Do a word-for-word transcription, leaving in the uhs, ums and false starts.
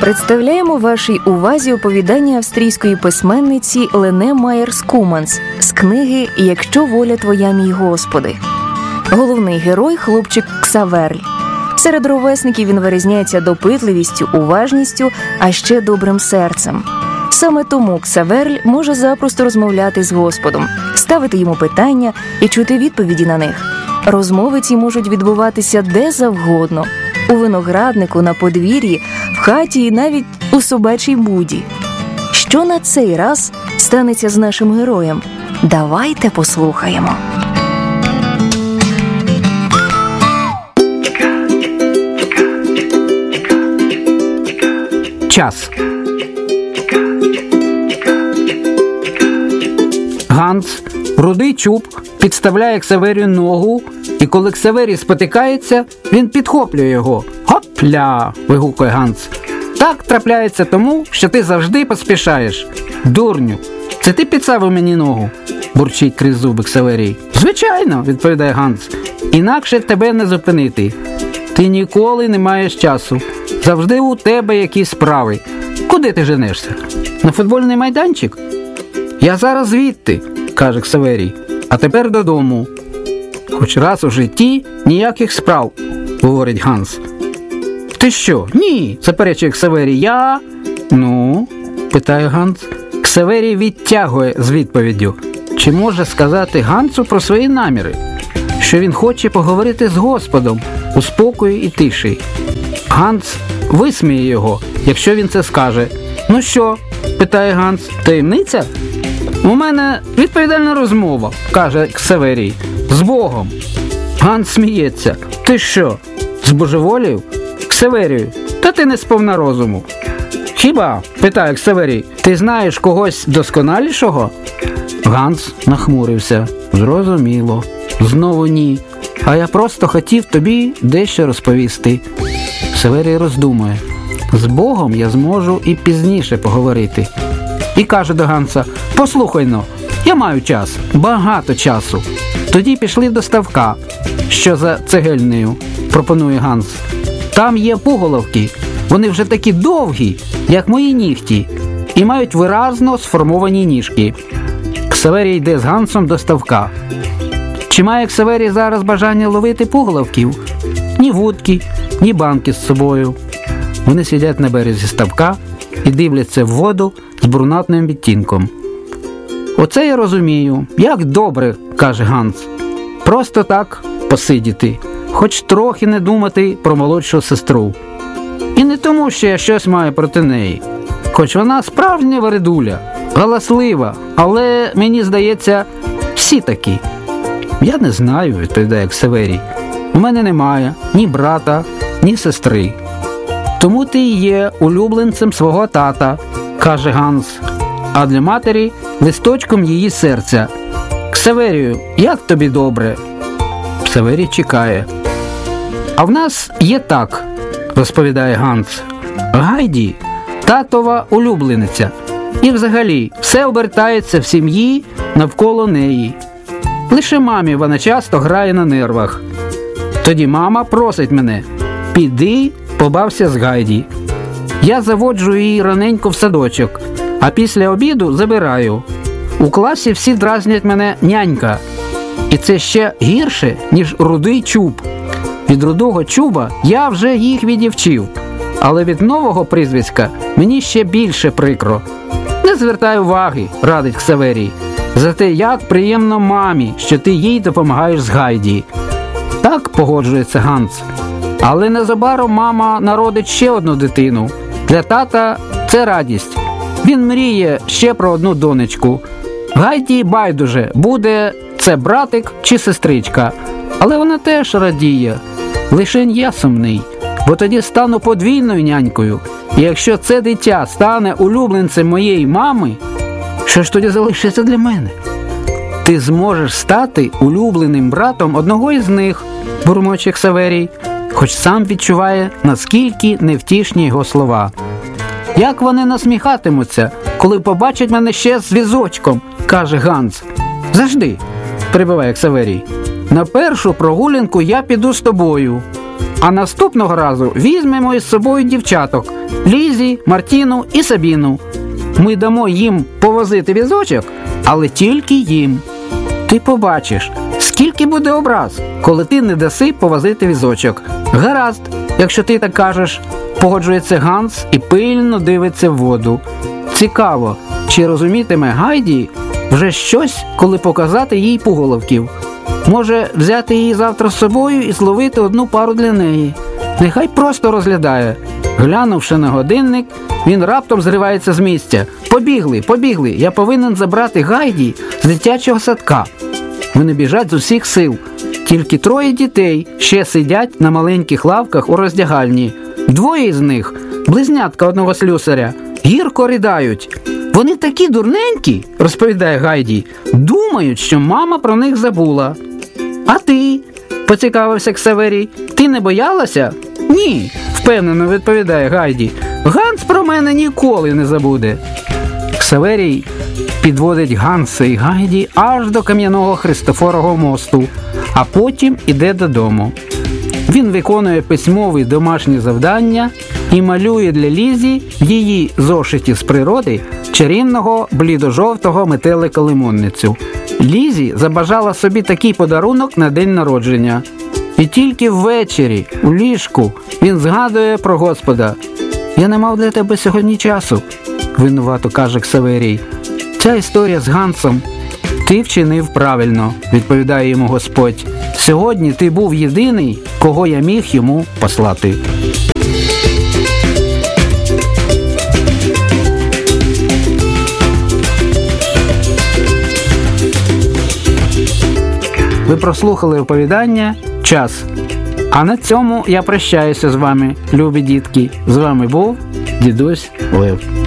Представляємо вашій увазі оповідання австрійської письменниці Лене Майєрс-Куманс з книги «Якщо воля твоя, мій Господи». Головний герой – хлопчик Ксаверль. Серед ровесників він вирізняється допитливістю, уважністю, а ще добрим серцем. Саме тому Ксаверль може запросто розмовляти з Господом, ставити йому питання і чути відповіді на них. Розмови ці можуть відбуватися де завгодно – у винограднику, на подвір'ї, в хаті і навіть у собачій буді. Що на цей раз станеться з нашим героєм? Давайте послухаємо. Час. Ганс, рудий чуб, підставляє Ксаверію ногу, і коли Ксаверій спотикається, він підхоплює його. «Хопля!» – вигукує Ганс. «Так трапляється тому, що ти завжди поспішаєш. Дурню, це ти підставив мені ногу?» – бурчить крізь зуби Ксаверій. «Звичайно!» – відповідає Ганс. «Інакше тебе не зупинити. Ти ніколи не маєш часу. Завжди у тебе якісь справи. Куди ти женешся? На футбольний майданчик?» «Я зараз звідти», – каже Ксаверій. «А тепер додому». «Хоч раз у житті ніяких справ», – говорить Ганс. «Ти що? Ні», – заперечує Ксаверій. «Я...» «Ну?» – питає Ганс. Ксаверій відтягує з відповіддю. Чи може сказати Гансу про свої наміри? Що він хоче поговорити з Господом у спокої і тиші. Ганс висміє його, якщо він це скаже. «Ну що?» – питає Ганс. «Таємниця?» «У мене відповідальна розмова», – каже Ксаверій. «З Богом». Ганс сміється. «Ти що, збожеволів?» «Ксаверію, та ти не сповна розуму». «Хіба?» – питає Ксаверій. «Ти знаєш когось досконалішого?» Ганс нахмурився. «Зрозуміло. Знову ні. А я просто хотів тобі дещо розповісти». Ксаверій роздумує. «З Богом я зможу і пізніше поговорити». І каже до Ганса: «Послухай-но, я маю час, багато часу». «Тоді пішли до ставка, що за цегельнею», – пропонує Ганс. «Там є пуголовки, вони вже такі довгі, як мої нігті, і мають виразно сформовані ніжки». Ксаверій йде з Гансом до ставка. Чи має Ксаверій зараз бажання ловити пуголовків? Ні вудки, ні банки з собою. Вони сидять на березі ставка і дивляться в воду з брунатним відтінком. «Оце я розумію. Як добре», – каже Ганс. «Просто так посидіти, хоч трохи не думати про молодшу сестру. І не тому, що я щось маю проти неї. Хоч вона справжня вередуля, галаслива, але, мені здається, всі такі». «Я не знаю», – відповідає Ксаверій. «У мене немає ні брата, ні сестри». «Тому ти і є улюбленцем свого тата», – каже Ганс. «А для матері – листочком її серця. Ксаверію, як тобі добре?» Ксаверій чекає. «А в нас є так», – розповідає Ганс. «Гайді – татова улюблениця. І взагалі все обертається в сім'ї навколо неї. Лише мамі вона часто грає на нервах. Тоді мама просить мене: піди, побався з Гайді. Я заводжу її раненько в садочок, а після обіду забираю. У класі всі дразнять мене нянька. І це ще гірше, ніж рудий чуб. Від рудого чуба я вже їх відівчив, але від нового прізвиська мені ще більше прикро. Не звертай уваги», – радить Ксаверій. «Зате як приємно мамі, що ти їй допомагаєш з Гайді». «Так», – погоджується Ганс. «Але незабаром мама народить ще одну дитину. Для тата це радість. Він мріє ще про одну донечку. Гайді байдуже, буде це братик чи сестричка. Але вона теж радіє. Лишень я сумний, бо тоді стану подвійною нянькою. І якщо це дитя стане улюбленцем моєї мами, що ж тоді залишиться для мене?» «Ти зможеш стати улюбленим братом одного із них», – бурмоче Ксаверій, хоч сам відчуває, наскільки невтішні його слова. «Як вони насміхатимуться, коли побачать мене ще з візочком», – каже Ганс. «Завжди», – перебиває Ксаверій. «На першу прогулянку я піду з тобою». А наступного разу візьмемо із собою дівчаток – Лізі, Мартіну і Сабіну. Ми дамо їм повозити візочок, але тільки їм. Ти побачиш, скільки буде образ, коли ти не даси повозити візочок. Гаразд, якщо ти так кажеш, погоджується Ганс і пильно дивиться в воду. Цікаво, чи розумітиме Гайді вже щось, коли показати їй пуголовків. Може, взяти її завтра з собою і зловити одну пару для неї. Нехай просто розглядає. Глянувши на годинник, він раптом зривається з місця. Побігли, побігли, я повинен забрати Гайді з дитячого садка. Вони біжать з усіх сил. Тільки троє дітей ще сидять на маленьких лавках у роздягальні. Двоє з них, близнятка одного слюсаря, гірко riдають. Вони такі дурненькі, розповідає Гайді, думають, що мама про них забула. А ти? Поцікавився Ксаверій. Ти не боялася? Ні, впевнено відповідає Гайді. Ганс про мене ніколи не забуде. Ксаверій підводить Ганса і Гайді аж до кам'яного Христофорового мосту, а потім іде додому. Він виконує письмові домашні завдання і малює для Лізі в її зошиті з природи чарівного блідо-жовтого метелика-лимонницю. Лізі забажала собі такий подарунок на день народження. І тільки ввечері, у ліжку, він згадує про Господа. «Я не мав для тебе сьогодні часу», – винувато каже Ксаверій. «Ця історія з Гансом. Ти вчинив правильно», – відповідає йому Господь. «Сьогодні ти був єдиний, кого я міг йому послати». Ви прослухали оповідання «Час». А на цьому я прощаюся з вами, любі дітки. З вами був дідусь Лев.